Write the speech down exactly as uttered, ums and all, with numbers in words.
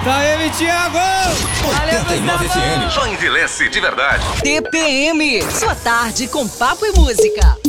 Daí, Thiago! oitenta e nove F M. Só envelhece de verdade. T P M, sua tarde com papo e música.